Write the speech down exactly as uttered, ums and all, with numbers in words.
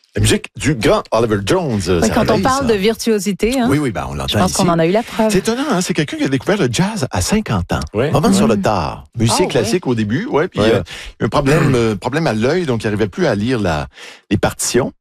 La musique du grand Oliver Jones. Oui, quand on parle ça. de virtuosité, hein, oui, oui, ben on l'entend je pense ici. qu'on en a eu la preuve. C'est étonnant, hein? C'est quelqu'un qui a découvert le jazz à cinquante ans. Oui. Vraiment oui. sur le tard. Musicien oh, classique oui. au début, ouais, puis ouais. euh, un problème, euh, problème à l'œil, donc il n'arrivait plus à lire la, les partitions.